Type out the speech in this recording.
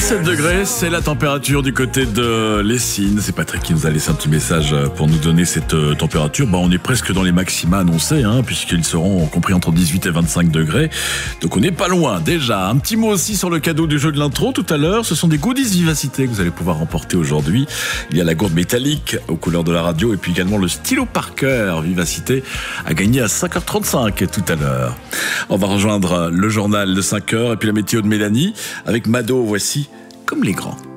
17 degrés, c'est la température du côté de l'Essine. C'est Patrick qui nous a laissé un petit message pour nous donner cette température. On est presque dans les maxima annoncés, puisqu'ils seront compris entre 18 et 25 degrés. Donc on n'est pas loin déjà. Un petit mot aussi sur le cadeau du jeu de l'intro tout à l'heure. Ce sont des goodies Vivacité que vous allez pouvoir remporter aujourd'hui. Il y a la gourde métallique aux couleurs de la radio et puis également le stylo Parker Vivacité à gagner à 5h35 tout à l'heure. On va rejoindre le journal de 5h et puis la météo de Mélanie avec Mado. Voici Comme les grands.